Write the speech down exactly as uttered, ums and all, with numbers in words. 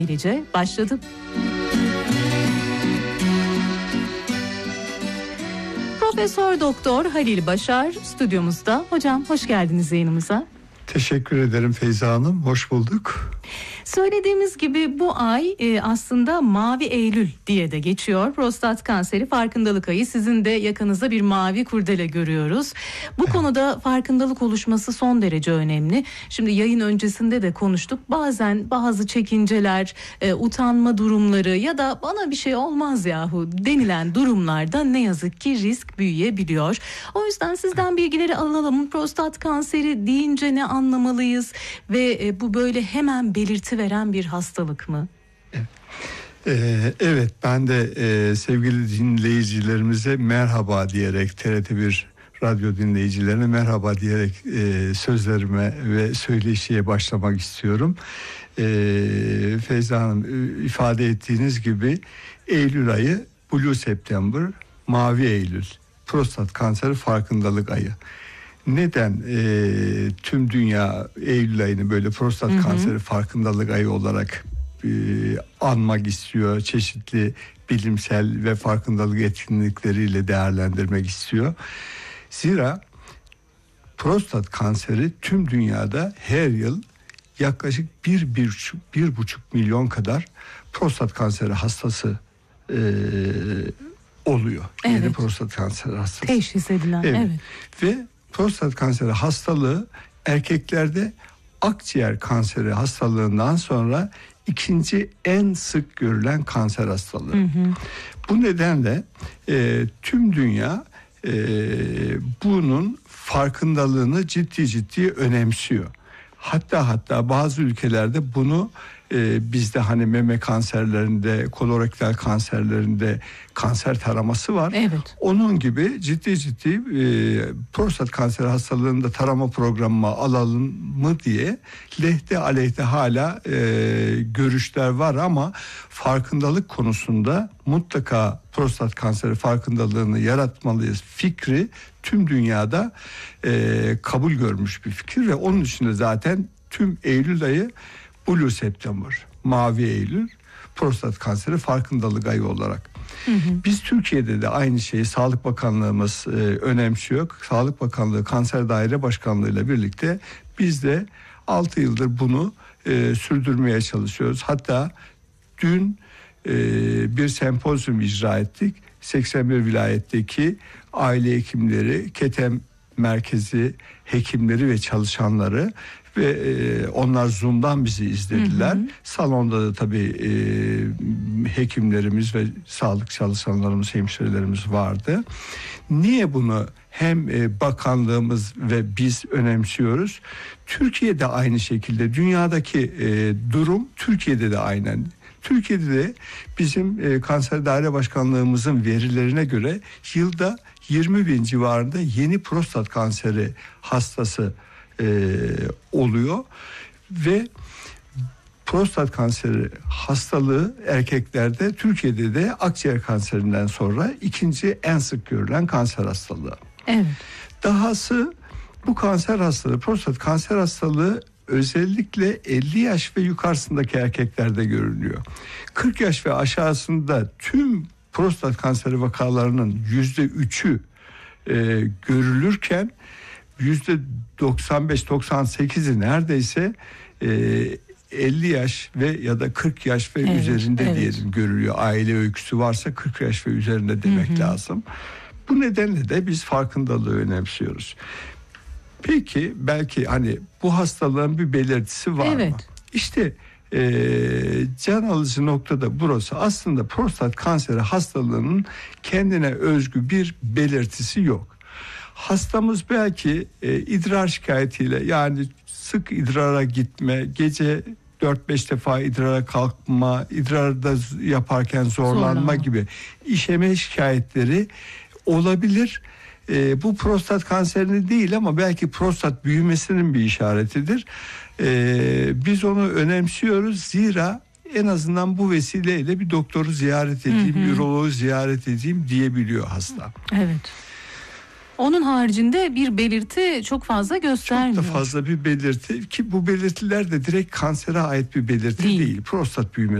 Gece başladı. Profesör Doktor Halil Başar stüdyomuzda. Hocam hoş geldiniz yayınımıza. Teşekkür ederim Feyza Hanım. Hoş bulduk. Söylediğimiz gibi bu ay e, aslında Mavi Eylül diye de geçiyor. Prostat kanseri farkındalık ayı. Sizin de yakınızda bir mavi kurdele görüyoruz. Bu evet. konuda farkındalık oluşması son derece önemli. Şimdi yayın öncesinde de konuştuk. Bazen bazı çekinceler, e, utanma durumları ya da bana bir şey olmaz yahu denilen durumlarda ne yazık ki risk büyüyebiliyor. O yüzden sizden bilgileri alalım. Prostat kanseri deyince ne anlamalıyız ve e, bu böyle hemen belirti veren bir hastalık mı? Ee, evet ben de e, sevgili dinleyicilerimize merhaba diyerek T R T bir radyo dinleyicilerine merhaba diyerek e, sözlerime ve söyleşiye başlamak istiyorum. E, Feyza Hanım ifade ettiğiniz gibi Eylül ayı Blue September, Mavi Eylül, prostat kanseri farkındalık ayı. Neden e, tüm dünya Eylül ayını böyle prostat hı hı. kanseri farkındalık ayı olarak e, anmak istiyor? Çeşitli bilimsel ve farkındalık etkinlikleriyle değerlendirmek istiyor. Zira prostat kanseri tüm dünyada her yıl yaklaşık bir, bir, buçuk, bir buçuk milyon kadar prostat kanseri hastası e, oluyor. Evet. Yeni prostat kanseri hastası. Teşhis edilen. Evet. evet. Ve prostat kanseri hastalığı erkeklerde akciğer kanseri hastalığından sonra ikinci en sık görülen kanser hastalığı. Hı hı. Bu nedenle e, tüm dünya e, bunun farkındalığını ciddi ciddi önemsiyor. Hatta hatta bazı ülkelerde bunu e, bizde hani meme kanserlerinde, kolorektal kanserlerinde kanser taraması var. Evet. Onun gibi ciddi ciddi e, prostat kanseri hastalığında tarama programı alalım mı diye lehte aleyhte hala e, görüşler var ama farkındalık konusunda mutlaka prostat kanseri farkındalığını yaratmalıyız fikri tüm dünyada e, kabul görmüş bir fikir ve onun için de zaten tüm Eylül ayı Blue September, Mavi Eylül, prostat kanseri farkındalık ayı olarak. Hı hı. Biz Türkiye'de de aynı şeyi Sağlık Bakanlığımız e, önemsiyor. Sağlık Bakanlığı Kanser Daire Başkanlığı ile birlikte biz de altı yıldır bunu e, sürdürmeye çalışıyoruz. Hatta dün e, bir sempozyum icra ettik. seksen bir vilayetteki aile hekimleri, KETEM merkezi hekimleri ve çalışanları ve e, onlar Zoom'dan bizi izlediler. Hı hı. Salonda da tabii e, hekimlerimiz ve sağlık çalışanlarımız, hemşirelerimiz vardı. Niye bunu hem e, bakanlığımız ve biz önemsiyoruz? Türkiye'de aynı şekilde, dünyadaki e, durum Türkiye'de de aynen. Türkiye'de de bizim e, Kanser Daire Başkanlığımızın verilerine göre yılda yirmi bin civarında yeni prostat kanseri hastası e, oluyor ve prostat kanseri hastalığı erkeklerde Türkiye'de de akciğer kanserinden sonra ikinci en sık görülen kanser hastalığı. Evet. Dahası bu kanser hastalığı, prostat kanser hastalığı özellikle elli yaş ve yukarısındaki erkeklerde görülüyor. kırk yaş ve aşağısında tüm prostat kanseri vakalarının yüzde üçü e, görülürken yüzde doksan beş doksan sekizi neredeyse e, elli yaş ve ya da kırk yaş ve evet, üzerinde evet. diyelim görülüyor. Aile öyküsü varsa kırk yaş ve üzerinde demek hı hı. lazım. Bu nedenle de biz farkındalığı önemsiyoruz. Peki belki hani bu hastalığın bir belirtisi var evet. mı? İşte e, can alıcı noktada burası. Aslında prostat kanseri hastalığının kendine özgü bir belirtisi yok. Hastamız belki e, idrar şikayetiyle, yani sık idrara gitme, gece dört beş defa idrara kalkma, idrarda yaparken zorlanma Zorlama. gibi işeme şikayetleri olabilir. E, bu prostat kanserini değil ama belki prostat büyümesinin bir işaretidir. E, biz onu önemsiyoruz. Zira en azından bu vesileyle bir doktoru ziyaret edeyim, hı hı. üroloğu ziyaret edeyim diyebiliyor hasta. Evet. Onun haricinde bir belirti çok fazla göstermiyor. Çok da fazla bir belirti ki bu belirtiler de direkt kansere ait bir belirti değil. Değil. Prostat büyümesi